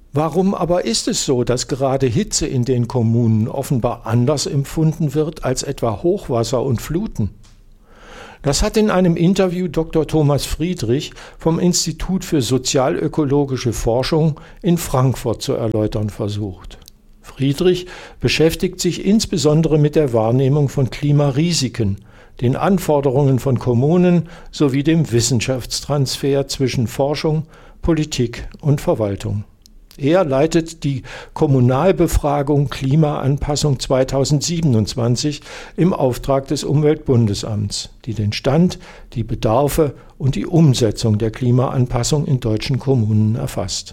Warum aber ist es so, dass gerade Hitze in den Kommunen offenbar anders empfunden wird als etwa Hochwasser und Fluten? Das hat in einem Interview Dr. Thomas Friedrich vom Institut für sozialökologische Forschung in Frankfurt zu erläutern versucht. Friedrich beschäftigt sich insbesondere mit der Wahrnehmung von Klimarisiken, den Anforderungen von Kommunen sowie dem Wissenschaftstransfer zwischen Forschung, Politik und Verwaltung. Er leitet die Kommunalbefragung Klimaanpassung 2027 im Auftrag des Umweltbundesamts, die den Stand, die Bedarfe und die Umsetzung der Klimaanpassung in deutschen Kommunen erfasst.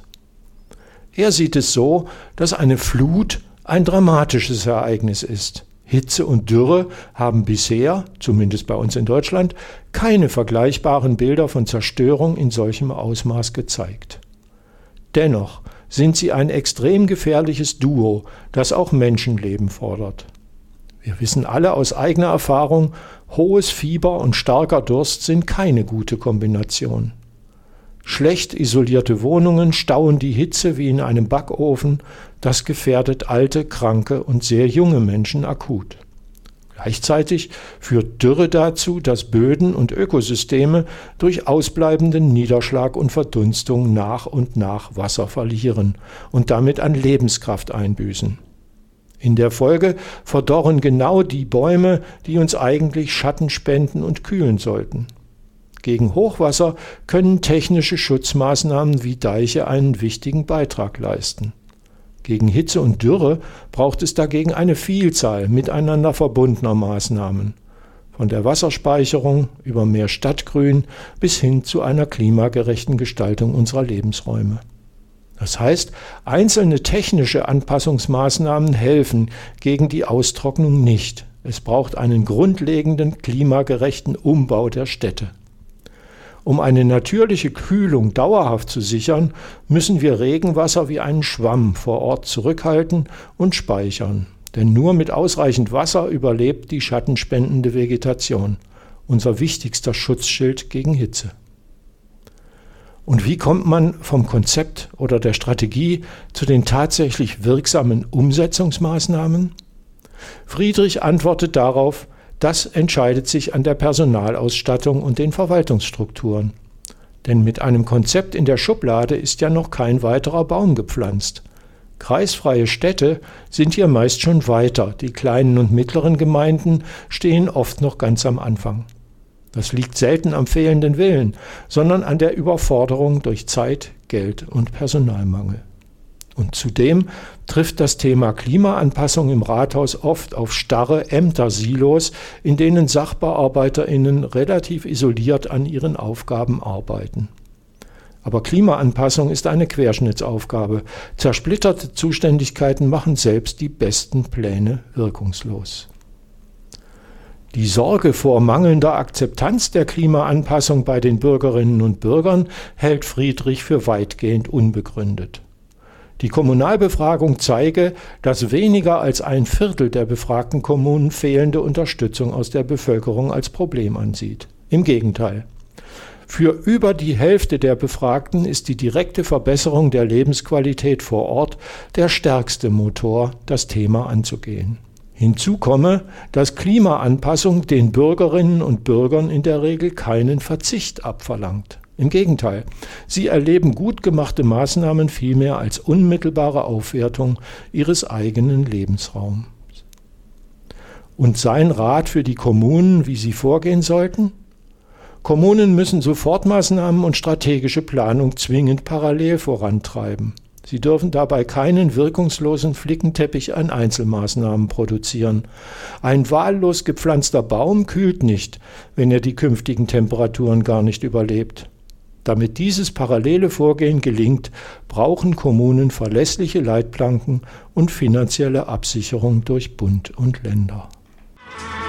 Er sieht es so, dass eine Flut ein dramatisches Ereignis ist. Hitze und Dürre haben bisher, zumindest bei uns in Deutschland, keine vergleichbaren Bilder von Zerstörung in solchem Ausmaß gezeigt. Dennoch sind sie ein extrem gefährliches Duo, das auch Menschenleben fordert. Wir wissen alle aus eigener Erfahrung, hohes Fieber und starker Durst sind keine gute Kombination. Schlecht isolierte Wohnungen stauen die Hitze wie in einem Backofen, das gefährdet alte, kranke und sehr junge Menschen akut. Gleichzeitig führt Dürre dazu, dass Böden und Ökosysteme durch ausbleibenden Niederschlag und Verdunstung nach und nach Wasser verlieren und damit an Lebenskraft einbüßen. In der Folge verdorren genau die Bäume, die uns eigentlich Schatten spenden und kühlen sollten. Gegen Hochwasser können technische Schutzmaßnahmen wie Deiche einen wichtigen Beitrag leisten. Gegen Hitze und Dürre braucht es dagegen eine Vielzahl miteinander verbundener Maßnahmen, von der Wasserspeicherung über mehr Stadtgrün bis hin zu einer klimagerechten Gestaltung unserer Lebensräume. Das heißt, einzelne technische Anpassungsmaßnahmen helfen gegen die Austrocknung nicht. Es braucht einen grundlegenden klimagerechten Umbau der Städte. Um eine natürliche Kühlung dauerhaft zu sichern, müssen wir Regenwasser wie einen Schwamm vor Ort zurückhalten und speichern. Denn nur mit ausreichend Wasser überlebt die schattenspendende Vegetation, unser wichtigster Schutzschild gegen Hitze. Und wie kommt man vom Konzept oder der Strategie zu den tatsächlich wirksamen Umsetzungsmaßnahmen? Friedrich antwortet darauf: Das entscheidet sich an der Personalausstattung und den Verwaltungsstrukturen. Denn mit einem Konzept in der Schublade ist ja noch kein weiterer Baum gepflanzt. Kreisfreie Städte sind hier meist schon weiter, die kleinen und mittleren Gemeinden stehen oft noch ganz am Anfang. Das liegt selten am fehlenden Willen, sondern an der Überforderung durch Zeit, Geld und Personalmangel. Und zudem trifft das Thema Klimaanpassung im Rathaus oft auf starre Ämtersilos, in denen SachbearbeiterInnen relativ isoliert an ihren Aufgaben arbeiten. Aber Klimaanpassung ist eine Querschnittsaufgabe. Zersplitterte Zuständigkeiten machen selbst die besten Pläne wirkungslos. Die Sorge vor mangelnder Akzeptanz der Klimaanpassung bei den Bürgerinnen und Bürgern hält Friedrich für weitgehend unbegründet. Die Kommunalbefragung zeige, dass weniger als 1/4 der befragten Kommunen fehlende Unterstützung aus der Bevölkerung als Problem ansieht. Im Gegenteil. Für über die Hälfte der Befragten ist die direkte Verbesserung der Lebensqualität vor Ort der stärkste Motor, das Thema anzugehen. Hinzu komme, dass Klimaanpassung den Bürgerinnen und Bürgern in der Regel keinen Verzicht abverlangt. Im Gegenteil, sie erleben gut gemachte Maßnahmen vielmehr als unmittelbare Aufwertung ihres eigenen Lebensraums. Und sein Rat für die Kommunen, wie sie vorgehen sollten? Kommunen müssen Sofortmaßnahmen und strategische Planung zwingend parallel vorantreiben. Sie dürfen dabei keinen wirkungslosen Flickenteppich an Einzelmaßnahmen produzieren. Ein wahllos gepflanzter Baum kühlt nicht, wenn er die künftigen Temperaturen gar nicht überlebt. Damit dieses parallele Vorgehen gelingt, brauchen Kommunen verlässliche Leitplanken und finanzielle Absicherung durch Bund und Länder.